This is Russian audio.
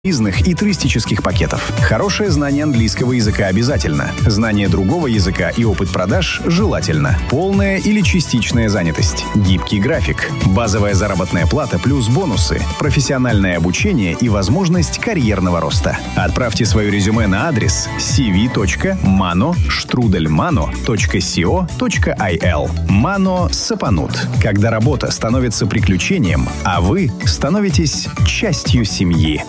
круизных и туристических пакетов. Хорошее знание английского языка обязательно. Знание другого языка и опыт продаж желательно. Полная или частичная занятость. Гибкий график. Базовая заработная плата плюс бонусы. Профессиональное обучение и возможность карьерного роста. Отправьте свое резюме на адрес cv.mano@mano.co.il. Mano Сапанут. Когда работа становится приключением, а вы становитесь частью семьи.